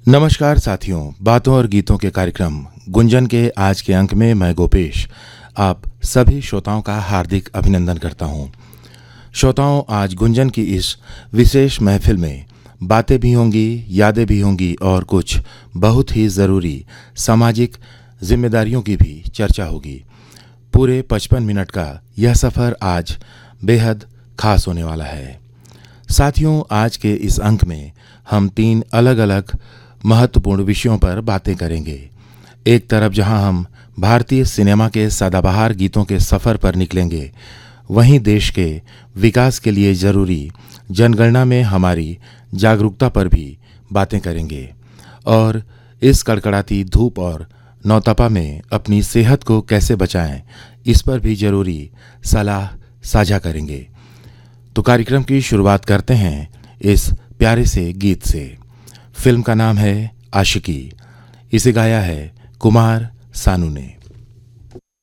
नमस्कार साथियों, बातों और गीतों के कार्यक्रम गुंजन के आज के अंक में मैं गोपेश आप सभी श्रोताओं का हार्दिक अभिनंदन करता हूं। श्रोताओं, आज गुंजन की इस विशेष महफिल में बातें भी होंगी, यादें भी होंगी और कुछ बहुत ही ज़रूरी सामाजिक जिम्मेदारियों की भी चर्चा होगी। पूरे 55 मिनट का यह सफ़र आज बेहद खास होने वाला है। साथियों, आज के इस अंक में हम 3 अलग अलग महत्वपूर्ण विषयों पर बातें करेंगे। एक तरफ जहां हम भारतीय सिनेमा के सदाबहार गीतों के सफ़र पर निकलेंगे, वहीं देश के विकास के लिए ज़रूरी जनगणना में हमारी जागरूकता पर भी बातें करेंगे और इस कड़कड़ाती धूप और नौतपा में अपनी सेहत को कैसे बचाएं, इस पर भी ज़रूरी सलाह साझा करेंगे। तो कार्यक्रम की शुरुआत करते हैं इस प्यारे से गीत से। फिल्म का नाम है आशिकी। इसे गाया है कुमार सानू ने।